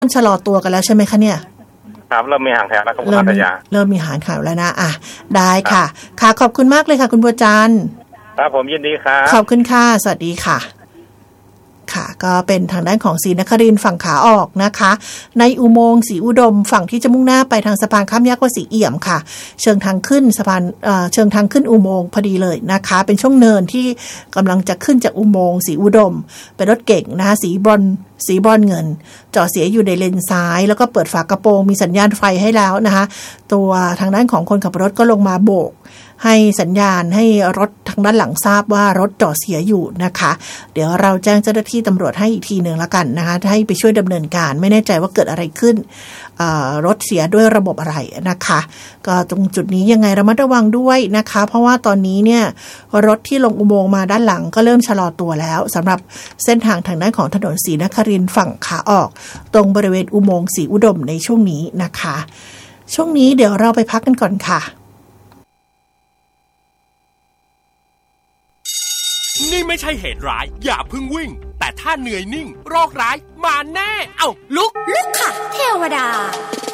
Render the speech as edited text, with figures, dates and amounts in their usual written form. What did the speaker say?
ชะลอตัวกันแล้วใช่ไหมคะเนี่ยครับเริ่มมีหางแถวแล้วครับคุณพัทยาเริ่มมีหางแถวแล้วนะได้ค่ะค่ะขอบคุณมากเลยค่ะคุณบัวจันทร์ครับผมยินดีครับขอบคุณค่ะสวัสดีค่ะค่ะก็เป็นทางด้านของศรีนครินทร์ฝั่งขาออกนะคะในอุโมงค์ศรีอุดมฝั่งที่จะมุ่งหน้าไปทางสะพานข้ามแยกวัดศรีเอี่ยมค่ะเชิงทางขึ้นสะพานเชิงทางขึ้นอุโมงค์พอดีเลยนะคะเป็นช่วงเนินที่กำลังจะขึ้นจากอุโมงค์ศรีอุดมเป็นรถเก๋งนะคะสีบรอนเงินจอดเสียอยู่ในเลนซ้ายแล้วก็เปิดฝากระโปรงมีสัญญาณไฟให้แล้วนะคะตัวทางด้านของคนขับรถก็ลงมาโบกให้สัญญาณให้รถทางด้านหลังทราบว่ารถจอดเสียอยู่นะคะเดี๋ยวเราแจ้งเจ้าหน้าที่ตำรวจให้อีกทีนึงละกันนะคะให้ไปช่วยดำเนินการไม่แน่ใจว่าเกิดอะไรขึ้นรถเสียด้วยระบบอะไรนะคะก็ตรงจุดนี้ยังไงระมัดระวังด้วยนะคะเพราะว่าตอนนี้เนี่ยรถที่ลงอุโมงค์มาด้านหลังก็เริ่มชะลอตัวแล้วสำหรับเส้นทางด้านของถนนศรีนครินทร์ฝั่งขาออกตรงบริเวณอุโมงค์ศรีอุดมในช่วงนี้นะคะช่วงนี้เดี๋ยวเราไปพักกันก่อนค่ะนี่ไม่ใช่เหตุร้ายอย่าเพิ่งวิ่งแต่ถ้าเหนื่อยนิ่งโรคร้ายมาแน่เอ้าลุกค่ะเทวดา